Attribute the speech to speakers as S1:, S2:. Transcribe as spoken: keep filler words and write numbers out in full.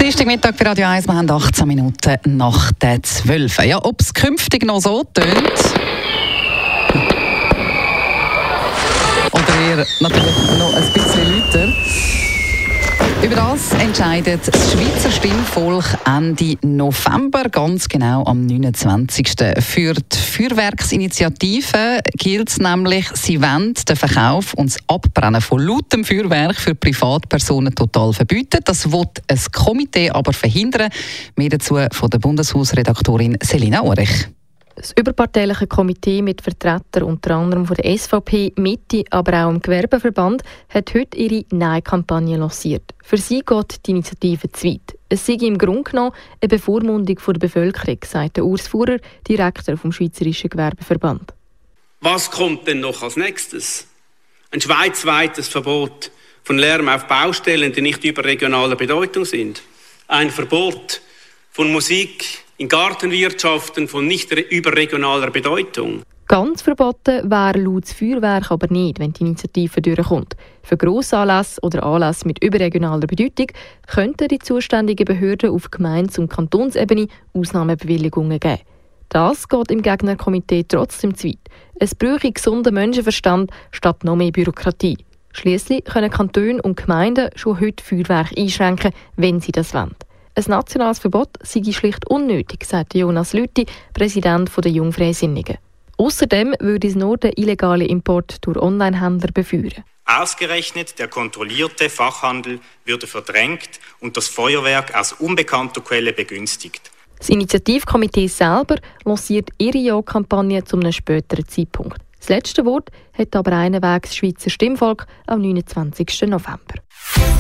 S1: Dienstagmittag bei Radio eins, wir haben achtzehn Minuten nach der zwölf. Ja, ob es künftig noch so tönt, oder eher natürlich noch ein bisschen lauter. Über das entscheidet das Schweizer Stimmvolk Ende November, ganz genau am neunundzwanzigsten Für die Feuerwerksinitiative gilt es nämlich, sie wollen den Verkauf und das Abbrennen von lautem Feuerwerk für Privatpersonen total verbieten. Das will ein Komitee aber verhindern. Mehr dazu von der Bundeshausredaktorin Selina Orich.
S2: Das überparteiliche Komitee mit Vertretern unter anderem von der S V P, Mitte, aber auch im Gewerbeverband hat heute ihre Nein-Kampagne lanciert. Für sie geht die Initiative zu weit. Es sei im Grunde genommen eine Bevormundung der Bevölkerung, sagt Urs Fuhrer, Direktor vom Schweizerischen Gewerbeverband.
S3: Was kommt denn noch als nächstes? Ein schweizweites Verbot von Lärm auf Baustellen, die nicht überregionaler Bedeutung sind. Ein Verbot von Musik in Gartenwirtschaften von nicht überregionaler Bedeutung.
S2: Ganz verboten wäre laut das Feuerwerk aber nicht, wenn die Initiative durchkommt. Für Grossanlässe oder Anlässe mit überregionaler Bedeutung könnten die zuständigen Behörden auf Gemeindes- und Kantonsebene Ausnahmebewilligungen geben. Das geht im Gegnerkomitee trotzdem zu weit. Es bräuchte gesunden Menschenverstand statt noch mehr Bürokratie. Schliesslich können Kantone und Gemeinden schon heute Feuerwerk einschränken, wenn sie das wollen. Ein nationales Verbot sei schlicht unnötig, sagt Jonas Lüthi, Präsident der Jungfreisinnigen. Außerdem würde es nur den illegalen Import durch Onlinehändler befeuern.
S4: Ausgerechnet der kontrollierte Fachhandel würde verdrängt und das Feuerwerk aus unbekannter Quelle begünstigt.
S2: Das Initiativkomitee selber lanciert ihre Ja-Kampagne zu einem späteren Zeitpunkt. Das letzte Wort hat aber einenwegs das Schweizer Stimmvolk am neunundzwanzigsten November.